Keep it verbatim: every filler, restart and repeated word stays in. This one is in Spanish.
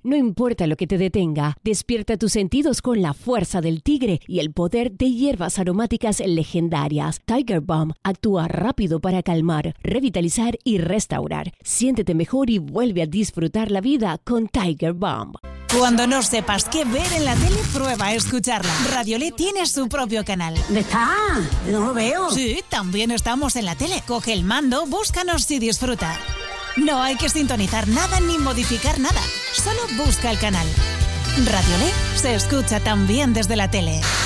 No importa lo que te detenga, despierta tus sentidos con la fuerza del tigre y el poder de hierbas aromáticas legendarias. Tiger Balm actúa rápido para calmar, revitalizar y restaurar. Siéntete mejor y vuelve a disfrutar la vida con Tiger Balm. Cuando no sepas qué ver en la tele, prueba a escucharla. Radiolé tiene su propio canal. ¿Dónde está? No lo veo. Sí, también estamos en la tele. Coge el mando, búscanos y disfruta. No hay que sintonizar nada ni modificar nada. Solo busca el canal. Radiolé se escucha también desde la tele.